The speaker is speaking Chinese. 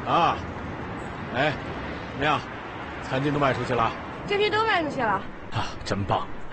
啊，哎，怎么样？餐巾都卖出去了？ 这批都卖出去了。 啊，真棒！